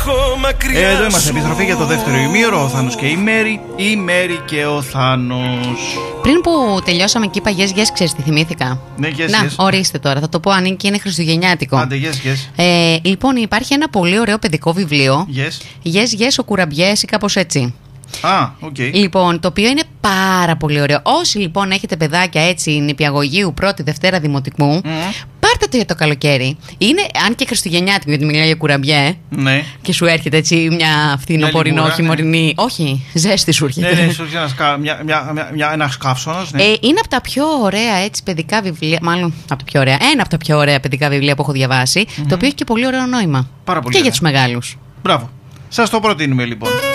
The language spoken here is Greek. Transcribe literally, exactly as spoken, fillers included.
Ε, εδώ είμαστε, επιστροφή για το δεύτερο ημίωρο. Ο Θάνος και η Μέρη, η Μέρη και ο Θάνος. Πριν που τελειώσαμε και είπα yes, yes, ξέρεις τι θυμήθηκα? Ναι, yes, Να, yes. ορίστε τώρα, θα το πω αν είναι και είναι χριστουγεννιάτικο. Άντε, yes, yes. Ε, λοιπόν, υπάρχει ένα πολύ ωραίο παιδικό βιβλίο. Yes. Yes, yes, ο Κουραμπιές ή κάπως έτσι. Α, οκ. Okay. Λοιπόν, το οποίο είναι πάρα πολύ ωραίο. Όσοι λοιπόν έχετε παιδάκια έτσι νηπιαγωγείου, πρώτη, Δευτέρα δημοτικού, mm. πάρτε το για το καλοκαίρι. Είναι, αν και χριστουγεννιάτικο, γιατί μιλάει για κουραμπιέ. Ναι. Και σου έρχεται έτσι μια φθινοπορεινό, χειμωρινή. Ναι. Όχι, ζέστη σου έρχεται. Ναι, ναι, σου έρχεται ένα, μια, μια, μια, ένας καύσωνας. Ναι. Ε, είναι από τα πιο ωραία έτσι παιδικά βιβλία. Μάλλον από τα πιο ωραία. Ένα από τα πιο ωραία παιδικά βιβλία που έχω διαβάσει. Mm-hmm. Το οποίο έχει και πολύ ωραίο νόημα. Πάρα πολύ και ωραία. Για τους μεγάλους. Μπράβο. Σας το προτείνουμε λοιπόν.